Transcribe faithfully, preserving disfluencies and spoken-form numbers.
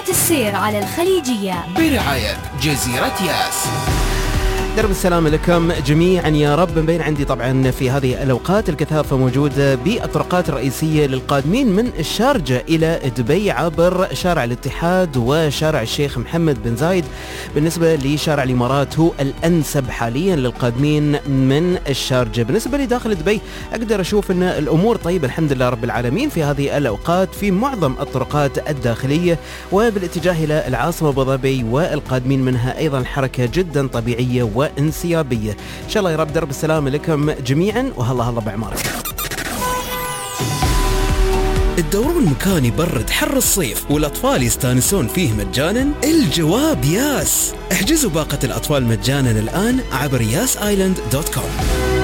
السير على الخليجية برعاية جزيرة ياس. درب السلام لكم جميعا يا رب. مبين عندي طبعا في هذه الأوقات الكثافة موجودة بالطرقات الرئيسية للقادمين من الشارجة إلى دبي عبر شارع الاتحاد وشارع الشيخ محمد بن زايد. بالنسبة لشارع الإمارات هو الأنسب حاليا للقادمين من الشارجة. بالنسبة لداخل دبي أقدر أشوف أن الأمور طيبة الحمد لله رب العالمين في هذه الأوقات في معظم الطرقات الداخلية، وبالاتجاه إلى العاصمة أبو ظبي والقادمين منها أيضا حركة جدا طبيعية و انسيابية. إن شاء الله يا رب درب السلام لكم جميعا، وهلا هلا بعمارك. الدورون مكان يبرد حر الصيف والأطفال يستانسون فيه مجانا؟ الجواب ياس. احجزوا باقة الأطفال مجانا الآن عبر ياس آيلاند دوت كوم.